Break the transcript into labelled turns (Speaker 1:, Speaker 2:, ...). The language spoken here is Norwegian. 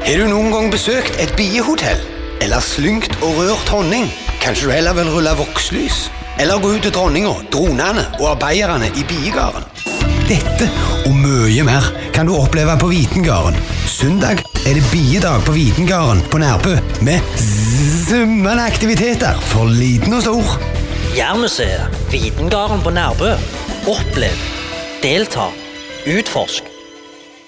Speaker 1: Har du noen gang besøkt et biehotell? Eller slyngt og rørt honning? Kanskje du heller vil rulle vokslys? Eller gå ut til dronninga, dronene og arbeiderne i biegarden? Dette og mye mer kan du oppleve på Vitengarden. Søndag er det biedag på Vitengarden på Nærbø med summende aktiviteter for liten og stor.
Speaker 2: Jernmuseet, Vitengarden på Nærbø. Opplev, delta, utforsk.